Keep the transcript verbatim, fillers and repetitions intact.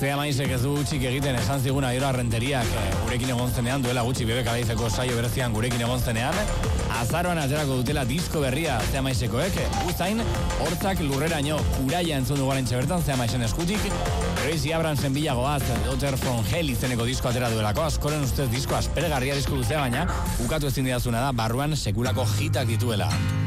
Zea maizek ez du gutxik egiten esan ziguna Aiora Renteriak gurekin egon zenean, duela gutxi Bebe Kalaizeko saio berezian gurekin egon zenean. Azaroan aterako dutela disko berria Zea maizekoek, uzain, hortzak lurreraino kuraia entzun duguaren txebertan Zea maizen eskutik. Gracie Abramsen bilagoaz, Daughter from Hell izeneko disko atera duelako, askoren ustez disko aspergarria disko luzea, baina ukatu ezin didazuna da, barruan sekulako hitak dituela.